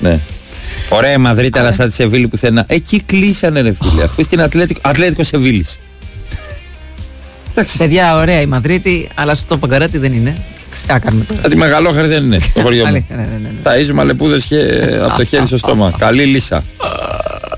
Ναι. Ωραία η Μαδρίτη, αλλά σαν τη Σεβίλη πουθενά. Εκεί κλείσανε, ρε φίλε. Αφού στην Ατλέτικο Σεβίλης. Παιδιά, ωραία η Μαδρίτη, αλλά στο Παγκαράτι δεν είναι. Τι κάνουμε τώρα. Τη Μεγαλόχαρη δεν είναι το χωριό μου. Ταΐζουμε αλεπούδες και από το χέρι στο στόμα. Καλή λύσα.